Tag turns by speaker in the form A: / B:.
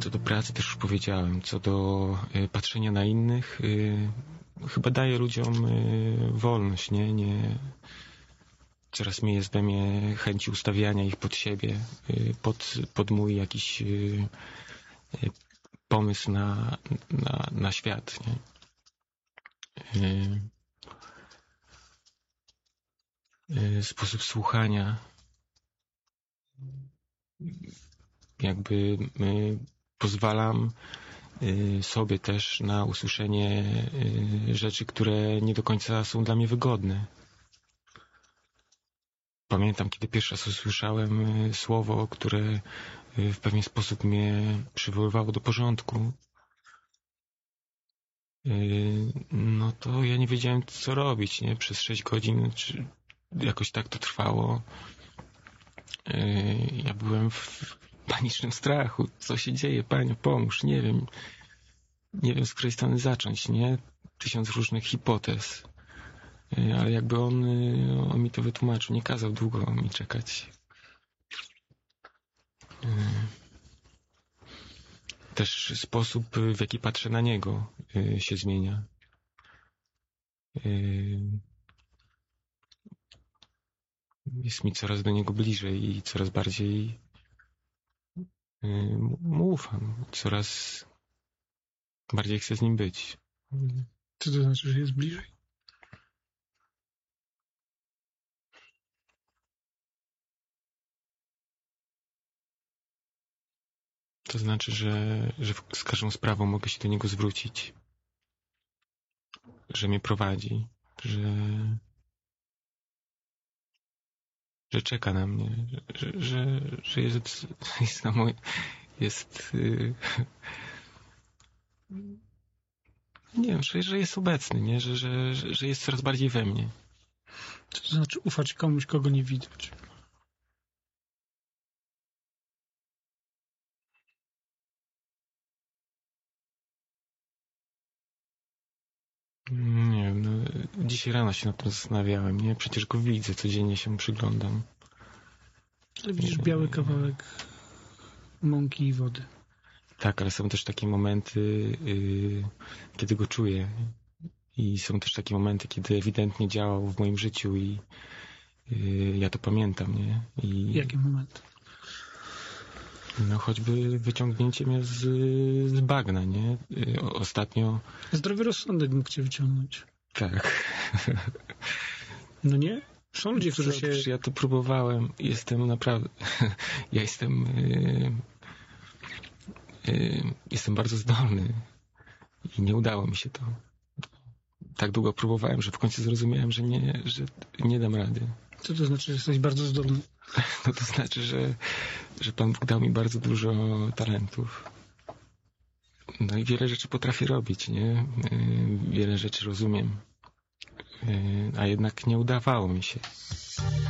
A: Co do pracy też już powiedziałem. Co do patrzenia na innych, chyba daje ludziom wolność, nie. Coraz mniej jest we mnie chęci ustawiania ich pod siebie, pod mój jakiś pomysł na świat, nie? Sposób słuchania jakby pozwalam sobie też na usłyszenie rzeczy, które nie do końca są dla mnie wygodne. Pamiętam, kiedy pierwszy raz usłyszałem słowo, które w pewien sposób mnie przywoływało do porządku. No to ja nie wiedziałem, co robić, nie? Przez 6 godzin, czy jakoś tak to trwało. Ja byłem w panicznym strachu. Co się dzieje? Panie, pomóż. Nie wiem, z której strony zacząć, nie? 1000 różnych hipotez. Ale jakby on mi to wytłumaczył. Nie kazał długo mi czekać. Też sposób, w jaki patrzę na niego, się zmienia. Jest mi coraz do niego bliżej i coraz bardziej mu ufam. Coraz bardziej chcę z nim być.
B: Co to znaczy, że jest bliżej?
A: To znaczy, że z każdą sprawą mogę się do niego zwrócić. Że mnie prowadzi. Że czeka na mnie. Że jest na moje... Nie wiem, że jest obecny, nie? Że jest coraz bardziej we mnie.
B: Co to znaczy ufać komuś, kogo nie widać?
A: Nie wiem, no, dzisiaj rano się nad tym zastanawiałem, nie? Przecież go widzę, codziennie się przyglądam.
B: Ale widzisz biały kawałek mąki i wody.
A: Tak, ale są też takie momenty, kiedy go czuję. I są też takie momenty, kiedy ewidentnie działał w moim życiu i ja to pamiętam, nie?
B: Jakie momenty?
A: No choćby wyciągnięcie mnie z bagna, nie? Ostatnio...
B: Zdrowy rozsądek mógł cię wyciągnąć.
A: Tak.
B: No nie? Są ludzie, którzy się...
A: Ja to próbowałem. Jestem naprawdę... Ja jestem bardzo zdolny. I nie udało mi się to. Tak długo próbowałem, że w końcu zrozumiałem, że nie dam rady.
B: Co to znaczy, że jesteś bardzo zdolny?
A: No to znaczy, że Pan Bóg dał mi bardzo dużo talentów. No i wiele rzeczy potrafię robić, nie? Wiele rzeczy rozumiem. A jednak nie udawało mi się.